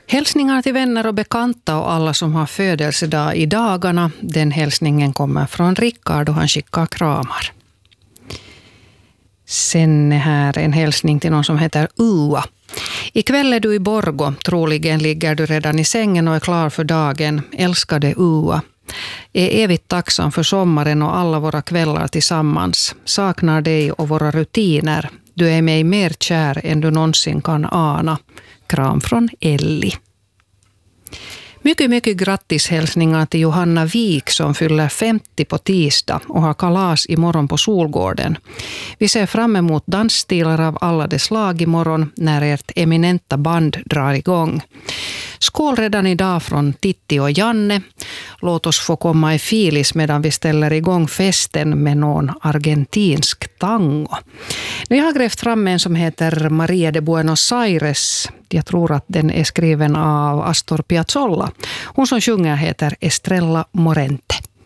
Hälsningar till vänner och bekanta och alla som har födelsedag i dagarna. Den hälsningen kommer från Rickard och han skickar kramar. Sen är här en hälsning till någon som heter Ua. Ikväll är du i Borgo. Troligen ligger du redan i sängen och är klar för dagen. Älskade Ua. Är evigt tacksam för sommaren och alla våra kvällar tillsammans. Saknar dig och våra rutiner. Du är mig mer kär än du någonsin kan ana. Kram från Elli. Mycket grattis hälsningar till Johanna Wik som fyller 50 på tisdag och har kalas imorgon på Solgården. Vi ser fram emot dansstilar av alla de slag imorgon när ert eminenta band drar igång. Skål redan idag från Titti och Janne. Låt oss få komma i filis medan vi ställer igång festen med någon argentinsk tango. Jag har grävt fram en som heter Maria de Buenos Aires. Jag tror att den är skriven av Astor Piazzolla. Hon som sjunger heter Estrella Morente.